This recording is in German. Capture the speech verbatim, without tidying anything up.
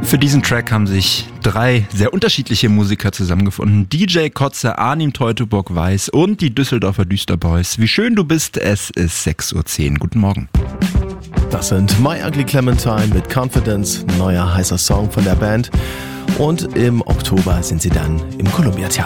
Für diesen Track haben sich drei sehr unterschiedliche Musiker zusammengefunden. D J Kotze, Arnim Teutoburg-Weiß und die Düsseldorfer Düsterboys. Wie schön du bist, es ist sechs Uhr zehn. Guten Morgen. Das sind My Ugly Clementine mit Confidence, neuer heißer Song von der Band. Und im Oktober sind sie dann im Columbia Theater.